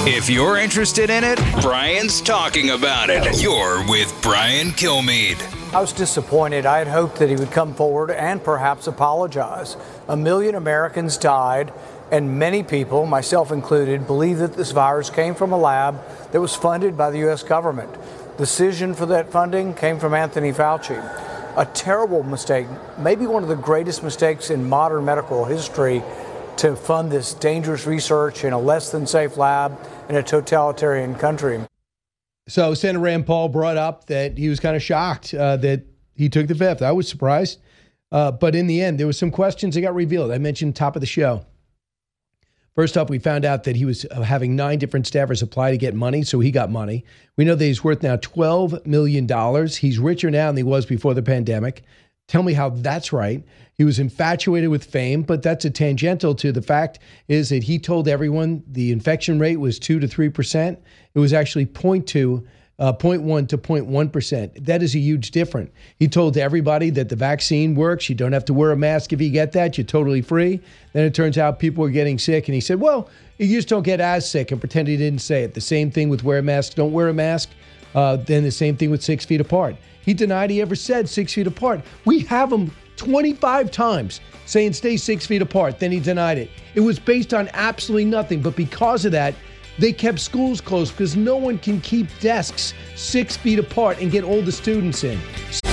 If you're interested in it, Brian's talking about it. You're with Brian Kilmeade. I was disappointed. I had hoped that he would come forward and perhaps apologize. 1 million Americans died, and many people, myself included, believe that this virus came from a lab that was funded by the U.S. government. The decision for that funding came from Anthony Fauci. A terrible mistake, maybe one of the greatest mistakes in modern medical history, to fund this dangerous research in a less than safe lab in a totalitarian country. So Senator Rand Paul brought up that he was kind of shocked that he took the fifth. I was surprised. But in the end, there were some questions that got revealed. I mentioned top of the show. First up, we found out that he was having 9 different staffers apply to get money, so he got money. We know that he's worth now $12 million. He's richer now than he was before the pandemic. Tell me how that's right. He was infatuated with fame, but that's a tangential to the fact is that he told everyone the infection rate was 2 to 3%. It was actually 0.1 to 0.1%. That is a huge difference. He told everybody that the vaccine works. You don't have to wear a mask if you get that. You're totally free. Then it turns out people were getting sick, and he said, well, you just don't get as sick, and pretend he didn't say it. The same thing with wear a mask, don't wear a mask. Then the same thing with 6 feet apart. He denied he ever said 6 feet apart. We have him 25 times saying stay 6 feet apart. Then he denied it. It was based on absolutely nothing. But because of that, they kept schools closed because no one can keep desks 6 feet apart and get all the students in.